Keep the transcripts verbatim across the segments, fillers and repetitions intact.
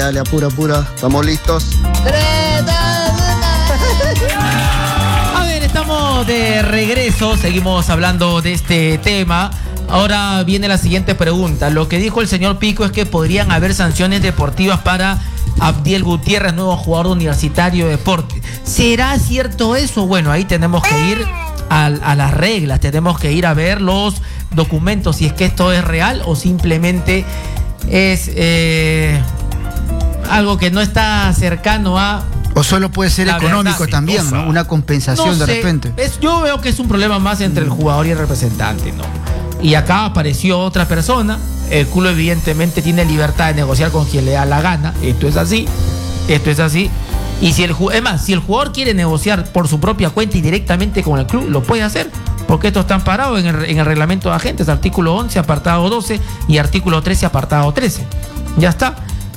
Dale, apura, apura. ¿Estamos listos? tres, dos, uno. A ver, estamos de regreso. Seguimos hablando de este tema. Ahora viene la siguiente pregunta. Lo que dijo el señor Pico es que podrían haber sanciones deportivas para Abdiel Gutiérrez, nuevo jugador universitario de deporte. ¿Será cierto eso? Bueno, ahí tenemos que ir a, a las reglas. Tenemos que ir a ver los documentos, si es que esto es real o simplemente es eh, algo que no está cercano a... O solo puede ser la económico verdad, también, ¿no? Una compensación no de sé, repente. Es, yo veo que es un problema más entre el jugador y el representante, ¿no? Y acá apareció otra persona. El club evidentemente tiene libertad de negociar con quien le da la gana. Esto es así. Esto es así. Y si el es más, si el jugador quiere negociar por su propia cuenta y directamente con el club, lo puede hacer. Porque esto está amparado en el, en el reglamento de agentes, artículo once, apartado doce y artículo trece, apartado trece. Ya está.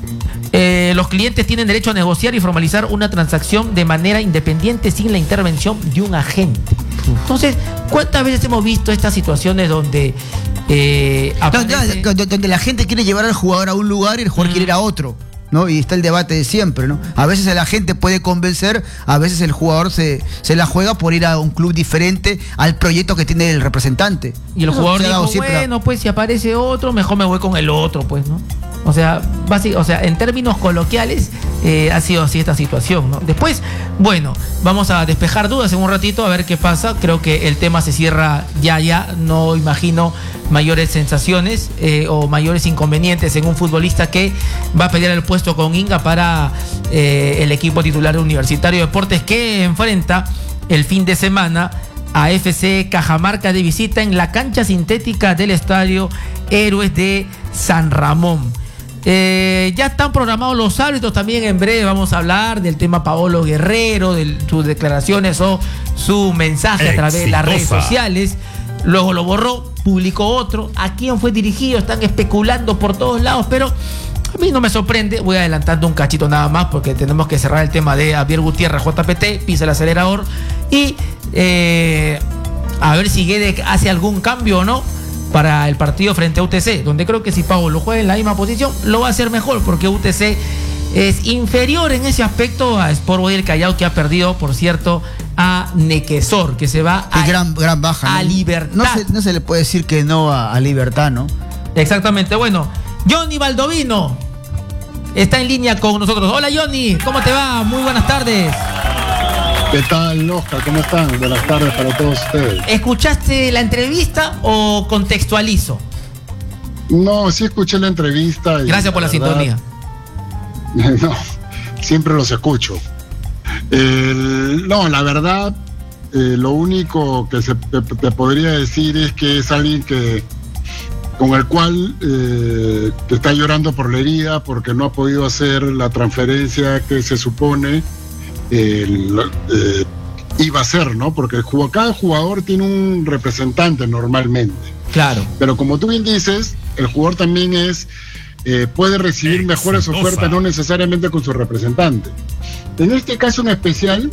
Eh, los clientes tienen derecho a negociar y formalizar una transacción de manera independiente sin la intervención de un agente. Entonces, ¿cuántas veces hemos visto estas situaciones donde eh, aparece... donde, donde la gente quiere llevar al jugador a un lugar y el jugador mm. quiere ir a otro, ¿no? Y está el debate de siempre, ¿no? A veces la gente puede convencer, a veces el jugador se, se la juega por ir a un club diferente al proyecto que tiene el representante. Y el jugador dijo, siempre... bueno, pues si aparece otro, mejor me voy con el otro, pues, ¿no? O sea, básico, o sea, en términos coloquiales eh, ha sido así esta situación, ¿no? Después, bueno, vamos a despejar dudas en un ratito a ver qué pasa. Creo que el tema se cierra ya, ya. No imagino mayores sensaciones eh, o mayores inconvenientes en un futbolista que va a pelear el puesto con Inga para eh, el equipo titular Universitario de Deportes, que enfrenta el fin de semana a F C Cajamarca de visita en la cancha sintética del Estadio Héroes de San Ramón. Eh, ya están programados los árbitros. También en breve vamos a hablar del tema Paolo Guerrero, de sus declaraciones o su mensaje a través de las redes sociales. Luego lo borró, publicó otro. ¿A quién fue dirigido? Están especulando por todos lados, pero a mí no me sorprende. Voy adelantando un cachito nada más porque tenemos que cerrar el tema de Abdiel Gutiérrez, J P T, pisa el acelerador y eh, a ver si Guede hace algún cambio o no para el partido frente a U T C, donde creo que si Paolo juega en la misma posición, lo va a hacer mejor, porque U T C es inferior en ese aspecto a Sport Boys del Callao, que ha perdido, por cierto, a Nequesor, que se va a, gran, gran baja, a ¿no? Libertad. No se, no se le puede decir que no a, a Libertad, ¿no? Exactamente. Bueno, Johnny Baldovino está en línea con nosotros. Hola, Johnny, ¿cómo te va? Muy buenas tardes. ¿Qué tal, Oscar? ¿Cómo están? Buenas tardes para todos ustedes. ¿Escuchaste la entrevista o contextualizo? No, sí escuché la entrevista. Y Gracias por la, la sintonía. No, siempre los escucho. El, no, la verdad, eh, lo único que se, te, te podría decir es que es alguien que con el cual eh, te está llorando por la herida porque no ha podido hacer la transferencia que se supone El, eh, iba a ser, ¿no? Porque el, cada jugador tiene un representante normalmente. Claro. Pero como tú bien dices, el jugador también es eh, puede recibir Exitosa. mejores ofertas, no necesariamente con su representante. En este caso en especial,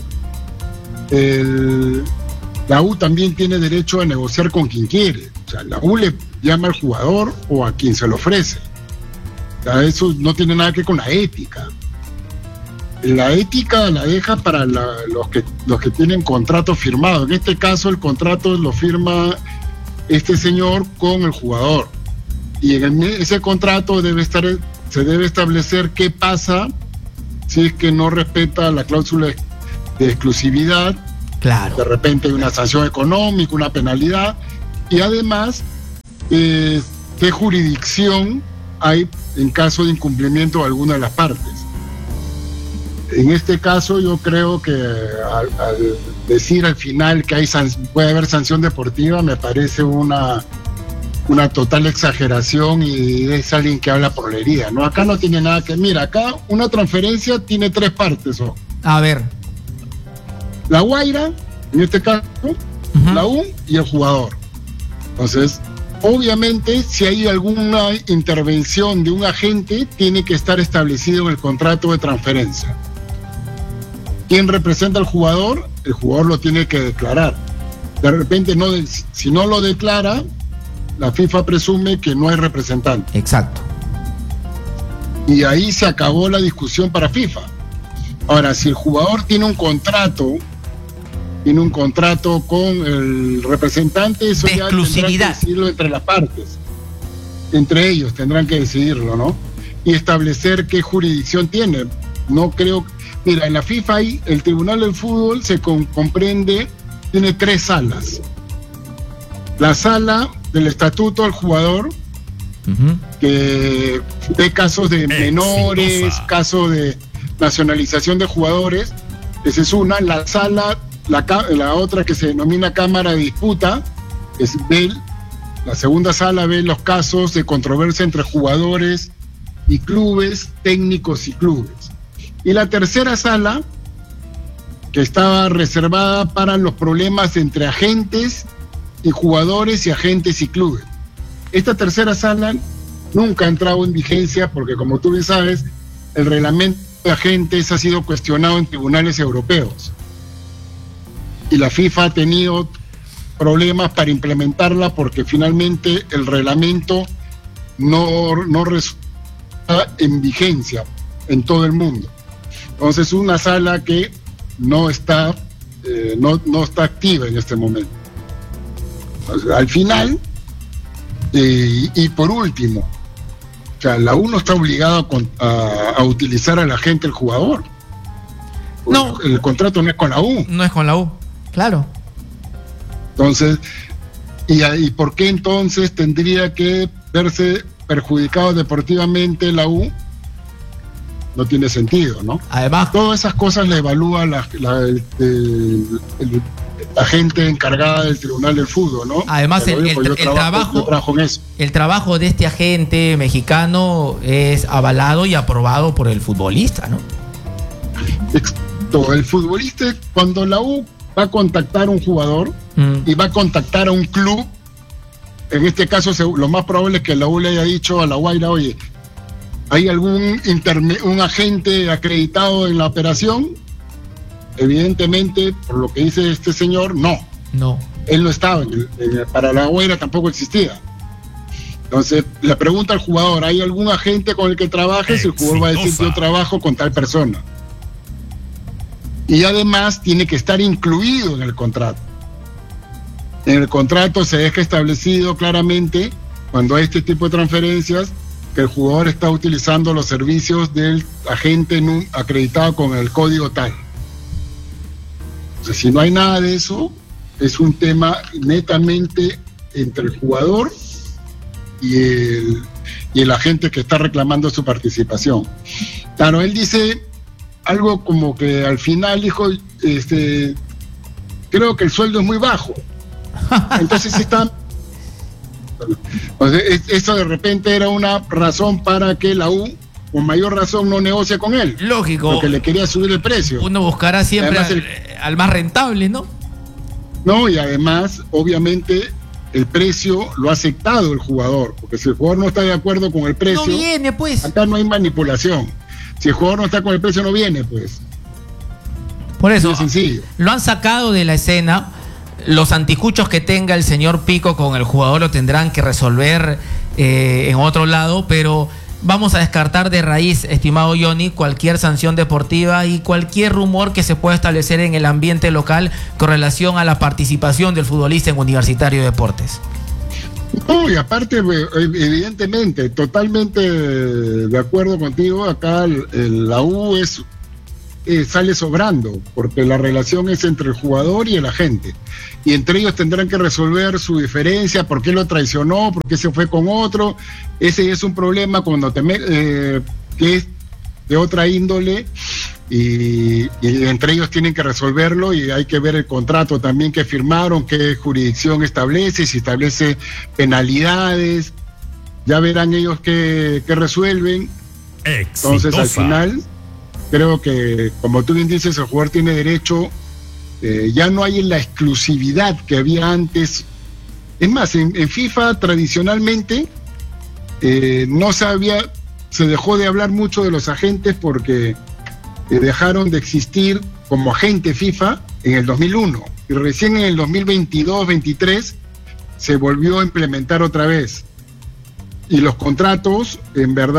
el, la U también tiene derecho a negociar con quien quiere. O sea, la U le llama al jugador o a quien se lo ofrece. O sea, eso no tiene nada que ver con la ética. La ética la deja para la, los, que, los que tienen contrato firmado. En este caso el contrato lo firma este señor con el jugador. Y en ese contrato debe estar, se debe establecer qué pasa si es que no respeta la cláusula de exclusividad. Claro. De repente hay una sanción económica, una penalidad. Y además, eh, qué jurisdicción hay en caso de incumplimiento de alguna de las partes. En este caso yo creo que al, al decir al final que hay puede haber sanción deportiva me parece una, una total exageración y es alguien que habla por la herida, ¿no? Acá no tiene nada que... Mira, acá una transferencia tiene tres partes, ¿no? A ver. La Guaira, en este caso, uh-huh. la U y el jugador. Entonces, obviamente, si hay alguna intervención de un agente, tiene que estar establecido en el contrato de transferencia. ¿Quién representa al jugador? El jugador lo tiene que declarar. De repente, no, si no lo declara, la FIFA presume que no hay representante. Exacto. Y ahí se acabó la discusión para FIFA. Ahora, si el jugador tiene un contrato, tiene un contrato con el representante, eso de ya exclusividad, tendrán que decidirlo entre las partes. Entre ellos tendrán que decidirlo, ¿no? Y establecer qué jurisdicción tiene. No creo... Mira, en la FIFA hay, el Tribunal del Fútbol se con, comprende, tiene tres salas. La sala del estatuto del jugador, uh-huh, que ve casos de menores, Exitosa. casos de nacionalización de jugadores, esa es una. La sala, la, la otra que se denomina Cámara de Disputa, es ve, la segunda sala ve los casos de controversia entre jugadores y clubes, técnicos y clubes. Y la tercera sala, que estaba reservada para los problemas entre agentes y jugadores y agentes y clubes. Esta tercera sala nunca ha entrado en vigencia porque, como tú bien sabes, el reglamento de agentes ha sido cuestionado en tribunales europeos. Y la FIFA ha tenido problemas para implementarla porque finalmente el reglamento no, no resulta en vigencia en todo el mundo. Entonces es una sala que no está, eh, no, no está activa en este momento. Entonces, al final, eh, y, y por último, o sea, la U no está obligada a, a, a utilizar al agente el jugador. No. El, el contrato no es con la U. No es con la U, claro. Entonces, ¿y, y por qué entonces tendría que verse perjudicado deportivamente la U? No tiene sentido, ¿no? Además, todas esas cosas le evalúa la, la, el, el, el, la gente encargada del Tribunal del Fútbol, ¿no? Además, el, el, el, trabajo, trabajo, yo trabajo en eso. El trabajo de este agente mexicano es avalado y aprobado por el futbolista, ¿no? Todo el futbolista, cuando la U va a contactar a un jugador mm. y va a contactar a un club, en este caso lo más probable es que la U le haya dicho a La Guaira, oye, ¿hay algún interme- un agente acreditado en la operación? Evidentemente, por lo que dice este señor, no. No. Él no estaba, en el, en el, para La Guaira tampoco existía. Entonces, le pregunta al jugador, ¿hay algún agente con el que trabajes? El jugador va a decir, yo trabajo con tal persona. Y además tiene que estar incluido en el contrato. En el contrato se deja establecido claramente, cuando hay este tipo de transferencias, que el jugador está utilizando los servicios del agente acreditado con el código tal. Entonces, si no hay nada de eso, es un tema netamente entre el jugador y el, y el agente que está reclamando su participación. Claro, él dice algo como que al final dijo, este, creo que el sueldo es muy bajo. Entonces está... Entonces, esto de repente era una razón para que la U, con mayor razón, no negocie con él. Lógico. Porque le quería subir el precio. Uno buscará siempre al, el, al más rentable, ¿no? No, y además, obviamente, el precio lo ha aceptado el jugador. Porque si el jugador no está de acuerdo con el precio, no viene, pues. Acá no hay manipulación. Si el jugador no está con el precio, no viene, pues. Por eso, es sencillo. Lo han sacado de la escena. Los anticuchos que tenga el señor Pico con el jugador lo tendrán que resolver eh, en otro lado, pero vamos a descartar de raíz, estimado Johnny, cualquier sanción deportiva y cualquier rumor que se pueda establecer en el ambiente local con relación a la participación del futbolista en Universitario de Deportes. No, y aparte, evidentemente, totalmente de acuerdo contigo, acá el, el, la U es... Eh, sale sobrando, porque la relación es entre el jugador y el agente, y entre ellos tendrán que resolver su diferencia, por qué lo traicionó, por qué se fue con otro. Ese es un problema cuando te eh, que es de otra índole, y, y entre ellos tienen que resolverlo, y hay que ver el contrato también que firmaron, qué jurisdicción establece, si establece penalidades, ya verán ellos qué, qué resuelven. Exitosa. Entonces al final creo que, como tú bien dices, el jugador tiene derecho, eh, ya no hay la exclusividad que había antes. Es más, en, en FIFA tradicionalmente eh, no se había, se dejó de hablar mucho de los agentes porque eh, dejaron de existir como agente FIFA en el dos mil uno, y recién en el dos mil veintidós veintitrés se volvió a implementar otra vez. Y los contratos, en verdad,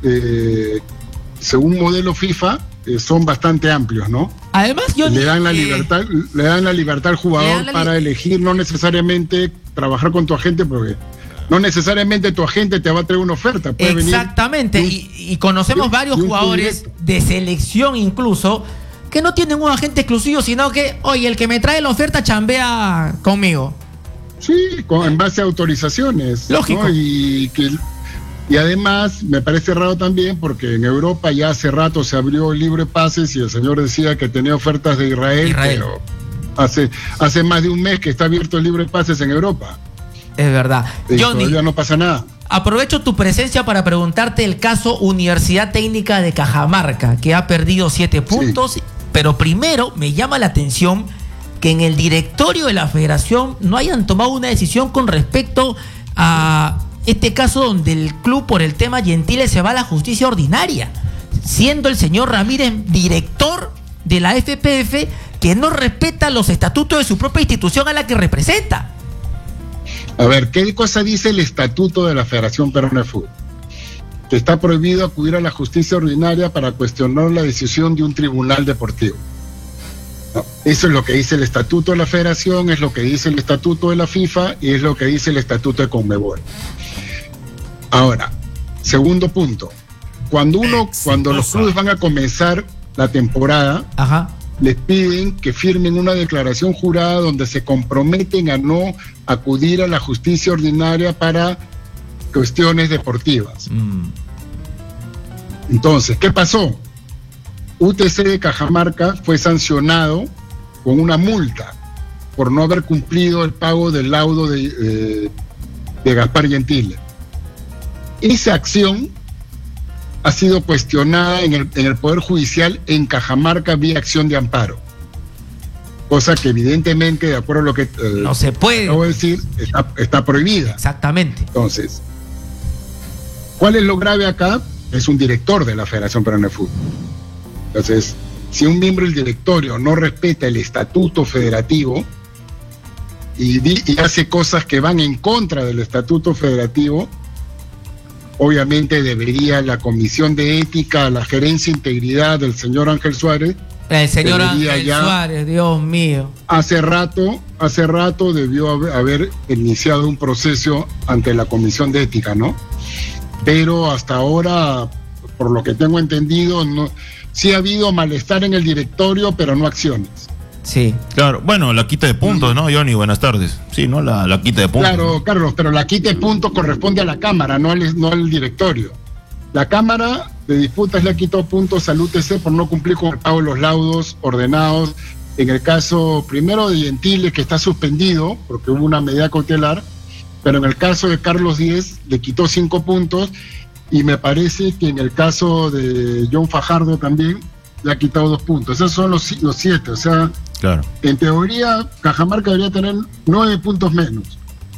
eh, según modelo FIFA, eh, son bastante amplios, ¿no? Además, yo le dan la eh, libertad, le dan la libertad al jugador la para li elegir, no necesariamente trabajar con tu agente, porque no necesariamente tu agente te va a traer una oferta. Puede exactamente, venir y, y conocemos un, varios un jugadores directo. de selección incluso que no tienen un agente exclusivo, sino que, oye, el que me trae la oferta chambea conmigo. Sí, con, en base a autorizaciones. Lógico. ¿no? Y que Y además me parece raro también porque en Europa ya hace rato se abrió el libre pases y el señor decía que tenía ofertas de Israel, Israel. pero hace, hace más de un mes que está abierto el libre pases en Europa. Es verdad. Y Johnny, todavía no pasa nada. aprovecho tu presencia para preguntarte el caso Universidad Técnica de Cajamarca, que ha perdido siete puntos, sí. Pero primero me llama la atención que en el directorio de la federación no hayan tomado una decisión con respecto a este caso donde el club por el tema Gentile se va a la justicia ordinaria, siendo el señor Ramírez director de la F P F que no respeta los estatutos de su propia institución a la que representa. A ver, ¿qué cosa dice el estatuto de la Federación Peruana de Fútbol? Que está prohibido acudir a la justicia ordinaria para cuestionar la decisión de un tribunal deportivo. No, eso es lo que dice el estatuto de la Federación, es lo que dice el estatuto de la FIFA y es lo que dice el estatuto de Conmebol. Ahora, segundo punto. Cuando uno, Exitosa. cuando los clubes van a comenzar la temporada, Ajá. les piden que firmen una declaración jurada donde se comprometen a no acudir a la justicia ordinaria para cuestiones deportivas. Mm. Entonces, ¿qué pasó? U T C de Cajamarca fue sancionado con una multa por no haber cumplido el pago del laudo de, eh, de Gaspar Gentile. Esa acción ha sido cuestionada en el, en el Poder Judicial en Cajamarca vía acción de amparo. Cosa que evidentemente, de acuerdo a lo que eh, no se puede acabo de decir, está, está prohibida. Exactamente. Entonces, ¿cuál es lo grave acá? Es un director de la Federación Peruana de Fútbol. Entonces, si un miembro del directorio no respeta el estatuto federativo y, di, y hace cosas que van en contra del estatuto federativo, obviamente debería la Comisión de Ética, la Gerencia de Integridad del señor Ángel Suárez. El señor Ángel Suárez, Dios mío. Hace rato, hace rato debió haber, haber iniciado un proceso ante la Comisión de Ética, ¿no? Pero hasta ahora, por lo que tengo entendido, no, sí ha habido malestar en el directorio, pero no acciones. Sí. Claro, bueno, la quita de puntos, ¿no, Johnny? Buenas tardes. Sí, ¿no? La, la quita de puntos. Claro, Carlos, pero la quita de puntos corresponde a la Cámara, no al, no al directorio. La Cámara de Disputas le ha quitado puntos al U T C por no cumplir con el pago de los laudos ordenados. En el caso primero de Gentile, que está suspendido porque hubo una medida cautelar, pero en el caso de Carlos Díez le quitó cinco puntos y me parece que en el caso de John Fajardo también le ha quitado dos puntos. Esos son los, los siete, o sea, claro. En teoría Cajamarca debería tener nueve puntos menos.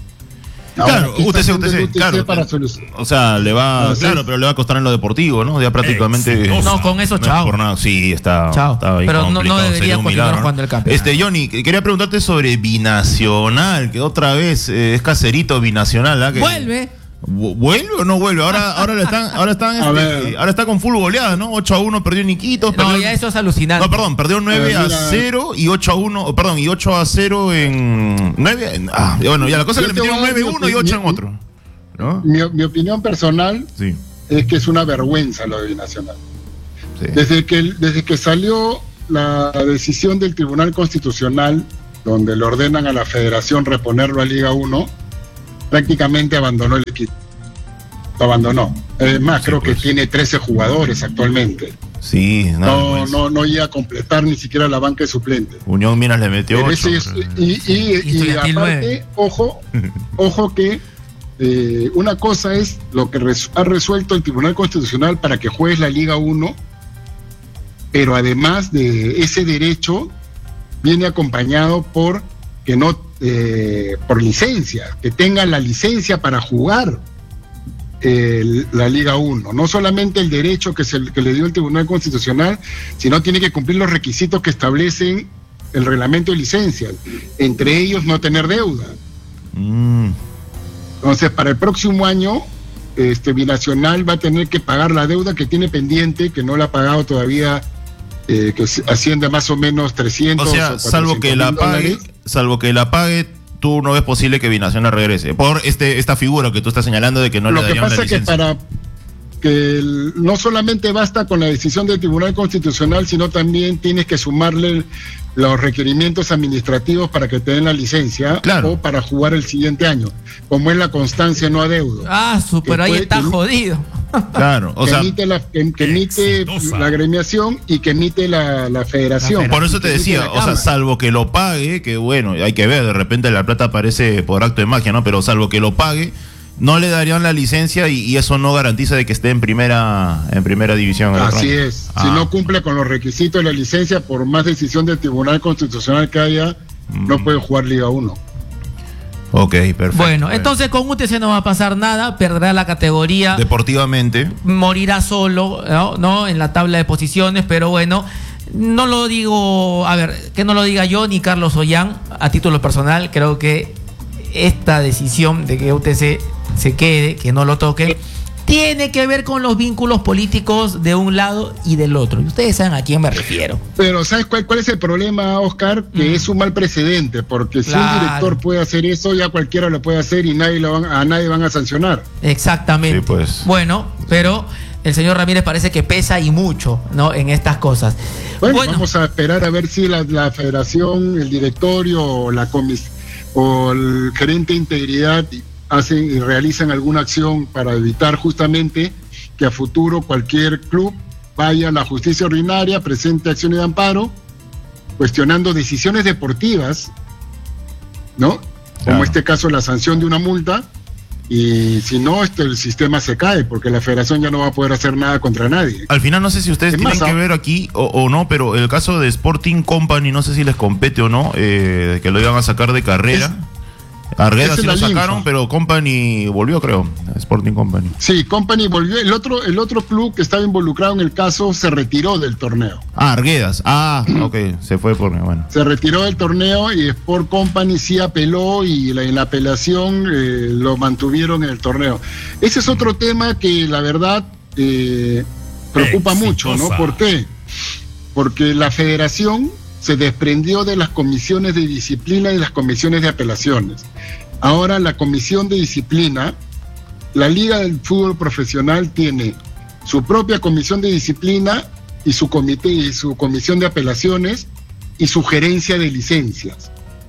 Ahora, claro, U T C, U T C, claro. Para o sea, le va, Entonces, claro, pero le va a costar en lo deportivo, ¿no? Ya prácticamente. No, con eso, no chao. Por nada. Sí, está. Chao. Está bien pero no, no debería continuar milagro, jugando el campeonato. Este, Johnny, quería preguntarte sobre Binacional, que otra vez eh, es caserito Binacional, ¿ah? Que, Vuelve. ¿Vuelve o no vuelve? Ahora, ahora le están, ahora están, este, ahora está con full goleada, ¿no? ocho a uno perdió en Iquitos. No, perdió, ya eso es alucinante. No, perdón, perdió nueve a cero y ocho a uno, perdón, y ocho a cero en nueve. Ah, bueno, ya la cosa es que le metieron nueve a uno y ocho en otro. ¿No? Mi, mi opinión personal sí. es que es una vergüenza lo de Binacional. Sí. Desde que desde que salió la decisión del Tribunal Constitucional, donde le ordenan a la Federación reponerlo a Liga uno, prácticamente abandonó el equipo. Lo abandonó. Es más, sí, creo pues. que tiene trece jugadores actualmente. Sí, no, pues. no, no iba a completar ni siquiera la banca de suplentes. Unión Minas le metió ocho. Es, y, y, y, y aparte, ojo, ojo que eh, una cosa es lo que res, ha resuelto el Tribunal Constitucional para que juegues la Liga uno, pero además de ese derecho viene acompañado por que no eh, por licencia, que tenga la licencia para jugar eh, la Liga uno. No solamente el derecho que, se, que le dio el Tribunal Constitucional, sino tiene que cumplir los requisitos que establecen el reglamento de licencias, entre ellos no tener deuda. Mm. Entonces, para el próximo año, este Binacional va a tener que pagar la deuda que tiene pendiente, que no la ha pagado todavía, eh, que asciende a más o menos trescientos. O sea, salvo que la pague, salvo que la pague, tú no ves posible que Binacional regrese por este esta figura que tú estás señalando de que no Lo le que darían la pasa licencia. que para que el, no solamente basta con la decisión del Tribunal Constitucional, sino también tienes que sumarle los requerimientos administrativos para que te den la licencia, claro, o para jugar el siguiente año, como es la constancia no adeudo. Ah, super, ahí está que, jodido. Claro, o que sea, emite la, que, que emite la agremiación y que emite la, la federación. Por eso te decía, o sea, salvo que lo pague, que bueno, hay que ver, de repente la plata aparece por acto de magia, ¿no? Pero salvo que lo pague, no le darían la licencia y, y eso no garantiza de que esté en primera en primera división. Así es. Ah. Si no cumple con los requisitos de la licencia, por más decisión del Tribunal Constitucional que haya, mm. no puede jugar Liga uno. Ok, perfecto. Bueno, entonces con U T C no va a pasar nada, perderá la categoría. Deportivamente. Morirá solo, ¿no? ¿no? En la tabla de posiciones, pero bueno, no lo digo, a ver, que no lo diga yo ni Carlos Ollán, a título personal, creo que esta decisión de que U T C se quede, que no lo toque, tiene que ver con los vínculos políticos de un lado y del otro. Y ustedes saben a quién me refiero. Pero ¿sabes cuál, cuál es el problema, Oscar? Que mm. es un mal precedente, porque claro, si un director puede hacer eso, ya cualquiera lo puede hacer y nadie lo van, a nadie van a sancionar. Exactamente. Sí, pues. Bueno, pero el señor Ramírez parece que pesa y mucho, ¿no? En estas cosas. Bueno, bueno. vamos a esperar a ver si la, la federación, el directorio o la comis o el gerente de integridad hacen y realizan alguna acción para evitar justamente que a futuro cualquier club vaya a la justicia ordinaria, presente acciones de amparo, cuestionando decisiones deportivas, ¿no? Claro. Como este caso, la sanción de una multa, y si no, este, el sistema se cae, porque la federación ya no va a poder hacer nada contra nadie. Al final, no sé si ustedes es tienen más, que ver aquí o, o no, pero el caso de Sporting Company, no sé si les compete o no, eh, que lo iban a sacar de carrera. Es, Arguedas sí lo sacaron, linfa. Pero Company volvió, creo. Sporting Company. Sí, Company volvió. El otro, el otro club que estaba involucrado en el caso se retiró del torneo. Ah, Arguedas. Ah, ok. Se fue por bueno. Se retiró del torneo y Sport Company sí apeló y la, en la apelación eh, lo mantuvieron en el torneo. Ese es otro mm. tema que la verdad eh, preocupa Exitosa. mucho, ¿no? ¿Por qué? Porque la federación se desprendió de las comisiones de disciplina y las comisiones de apelaciones. Ahora la comisión de disciplina, la Liga del Fútbol Profesional tiene su propia comisión de disciplina y su comité y su comisión de apelaciones y su gerencia de licencias.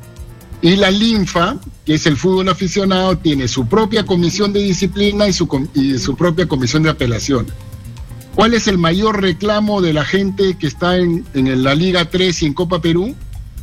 Y la Linfa, que es el fútbol aficionado, tiene su propia comisión de disciplina y su, y su propia comisión de apelaciones. ¿Cuál es el mayor reclamo de la gente que está en, en la Liga tres y en Copa Perú?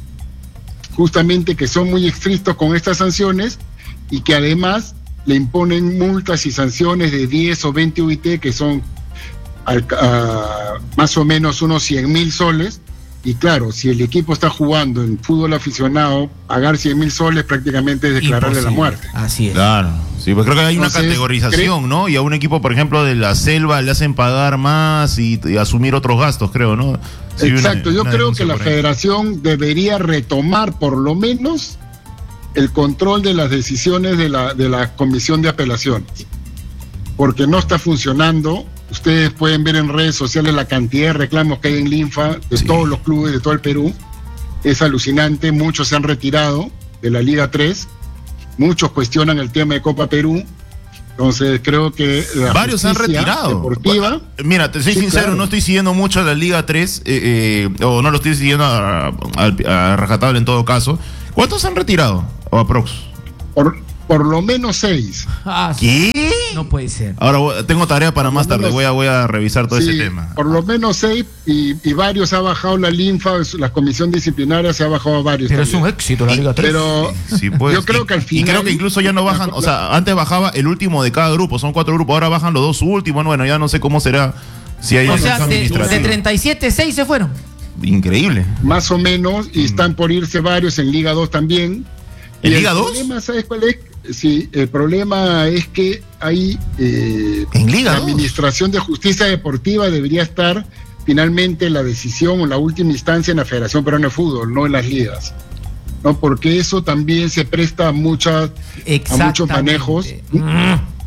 Justamente que son muy estrictos con estas sanciones y que además le imponen multas y sanciones de diez o veinte U I T, que son al, a, más o menos unos cien mil soles. Y claro, si el equipo está jugando en fútbol aficionado, pagar cien mil soles prácticamente es declararle Imposible. la muerte. Así es. Claro, sí, pues creo que hay Entonces, una categorización, ¿cree? ¿no? Y a un equipo, por ejemplo, de la selva le hacen pagar más y, y asumir otros gastos, creo, ¿no? Sí, Exacto, una, yo una creo que la federación debería retomar por lo menos el control de las decisiones de la, de la comisión de apelaciones, porque no está funcionando. Ustedes pueden ver en redes sociales la cantidad de reclamos que hay en Linfa de sí. todos los clubes de todo el Perú. Es alucinante, muchos se han retirado de la Liga tres, muchos cuestionan el tema de Copa Perú. Entonces creo que la varios se han retirado. Deportiva, bueno, mira, te soy sí, sincero, claro. no estoy siguiendo mucho la Liga tres, eh, eh, o no lo estoy siguiendo a, a, a rajatabla en todo caso. ¿Cuántos se han retirado? O aprox. Por, por lo menos seis. Ah, ¿Qué? No puede ser. Ahora tengo tarea para por más tarde, menos, voy, a, voy a revisar todo sí, ese tema. Por lo menos seis y, y varios ha bajado la Linfa, la comisión disciplinaria se ha bajado a varios. Pero también. es un éxito la Liga tres. Pero sí, pues, yo creo y, que al final... Y creo que incluso ya no bajan, o sea, antes bajaba el último de cada grupo, son cuatro grupos, ahora bajan los dos últimos, bueno, ya no sé cómo será. Si hay o sea, de, de treinta y siete, seis se fueron. Increíble. Más o menos, y mm. están por irse varios en Liga dos también. ¿En Liga dos? El problema, ¿sabes cuál es? Sí, el problema es que hay eh, ¿En Liga la dos? Administración de Justicia Deportiva debería estar finalmente la decisión o la última instancia en la Federación Peruana de Fútbol, no en las ligas, ¿no? Porque eso también se presta a muchas a muchos manejos. Mm.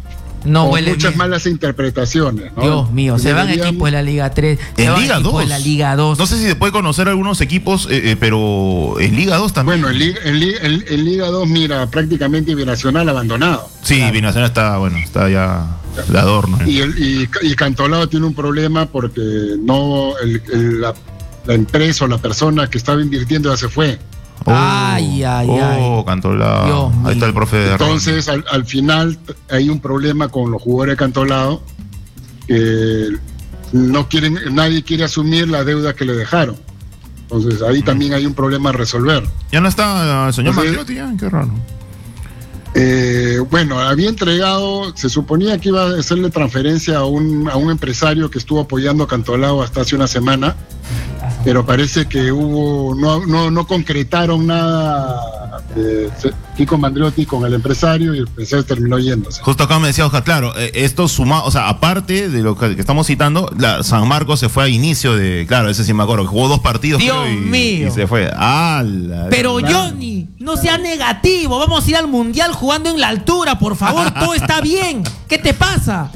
No con huele muchas bien. malas interpretaciones, ¿no? Dios mío, se van Deberíamos- equipos de la Liga tres, se En van Liga equipos dos. de la Liga dos. No sé si se puede conocer algunos equipos, eh, eh, pero en Liga dos también. Bueno, en Liga, en, Liga, en- en Liga dos, mira, prácticamente Binacional abandonado. Sí, Binacional está, bueno, está ya de adorno. Y, el, y, y Cantolao tiene un problema porque no el- el- la, la empresa o la persona que estaba invirtiendo ya se fue. Oh, Ay, ay, oh, ay. Cantolao. Dios mío. Ahí está el profe de Entonces, al, al final hay un problema con los jugadores de Cantolao que no quieren, nadie quiere asumir la deuda que le dejaron. Entonces, ahí también hay un problema a resolver. Ya no está el señor Entonces- Mandiotti, ya, qué raro. Eh, bueno, había entregado, se suponía que iba a hacerle transferencia a un, a un empresario que estuvo apoyando a Cantolao hasta hace una semana, pero parece que hubo, no, no, no concretaron nada eh, se- Kiko Mandriotti con el empresario y el empresario terminó yéndose. Justo acá me decía Oscar, claro, eh, esto suma, o sea, aparte de lo que, que estamos citando, la, San Marcos se fue a inicio de, claro, ese sí me acuerdo, que jugó dos partidos Dios creo, y, mío. y se fue. ¡Ala! Pero Claro. Johnny, no sea negativo. Vamos a ir al mundial jugando en la altura, por favor. Todo está bien. ¿Qué te pasa?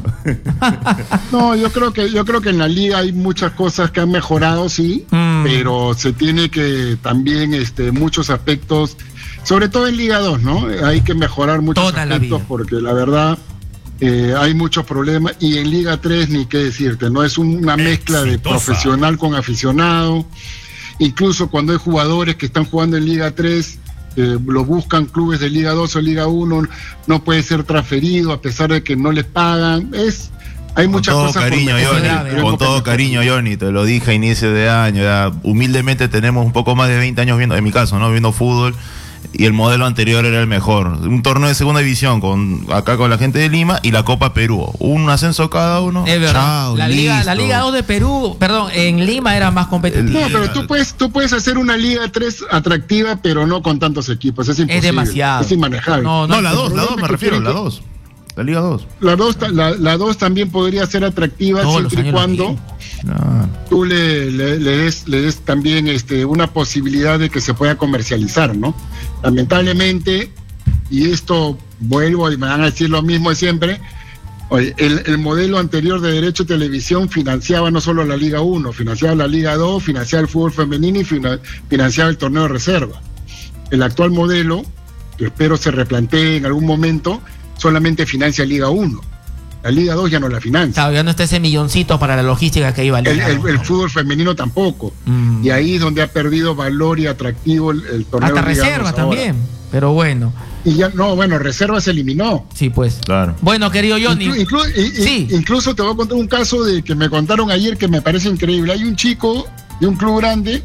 No, yo creo que yo creo que en la liga hay muchas cosas que han mejorado, sí, Mm. pero se tiene que también este muchos aspectos, sobre todo en Liga dos, ¿no? Hay que mejorar muchos Toda la aspectos vida. porque la verdad eh, hay muchos problemas y en Liga tres ni qué decirte, no es una mezcla de Exitosa. profesional con aficionado. Incluso cuando hay jugadores que están jugando en Liga tres, eh, lo buscan clubes de Liga dos o Liga uno, no puede ser transferido a pesar de que no les pagan. Es hay Con muchas todo cosas por cariño, mejorar. Johnny, grave, Tenemos con que todo mejorar. cariño, Johnny, te lo dije a inicio de año, ya, humildemente tenemos un poco más de veinte años viendo, en mi caso, ¿no? Viendo fútbol, y el modelo anterior era el mejor. Un torneo de segunda división con acá con la gente de Lima y la Copa Perú. Un ascenso cada uno. Es verdad. Chao, la, Liga, la listo. Liga dos de Perú, perdón, en Lima era más competitiva. No, pero tú puedes, tú puedes hacer una Liga tres atractiva, pero no con tantos equipos. Es imposible. Es demasiado. Es inmanejable. No, No, la el dos, la problema dos, me que refiero, tiene la que- dos. La Liga dos. La dos, ta- la, la dos también podría ser atractiva Todos los siempre y años lo cuando Claro. tú le, le, le des, le des también este, una posibilidad de que se pueda comercializar, ¿no? Lamentablemente, y esto vuelvo y me van a decir lo mismo de siempre, oye, el, el modelo anterior de derecho de televisión financiaba no solo la Liga uno, financiaba la Liga dos, financiaba el fútbol femenino y fina- financiaba el torneo de reserva. El actual modelo, que espero se replantee en algún momento, solamente financia Liga uno. La Liga dos ya no la financia. Claro, ya no está ese milloncito para la logística que iba a El, Liga. el- el fútbol femenino tampoco. Mm. Y ahí es donde ha perdido valor y atractivo el, el torneo. Hasta Liga reserva dos ahora. también. Pero bueno, Y ya, no, bueno, reserva se eliminó. sí, pues. Claro. Bueno, querido Johnny. Inclu- inclu- y- y- Sí. Incluso te voy a contar un caso de que me contaron ayer que me parece increíble. Hay un chico de un club grande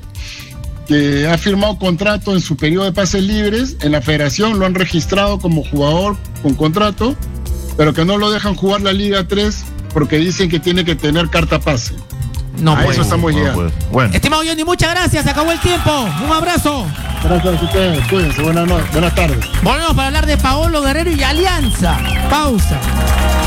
que ha firmado contrato en su periodo de pases libres. En la federación lo han registrado como jugador con contrato, pero que no lo dejan jugar la Liga tres porque dicen que tiene que tener carta pase. No, a pues. eso estamos Bueno, llegando. pues, bueno. Estimado Johnny, muchas gracias. Se acabó el tiempo. Un abrazo. Gracias a ustedes. Cuídense. Buenas, no- buenas tardes. Volvemos para hablar de Paolo Guerrero y Alianza. Pausa.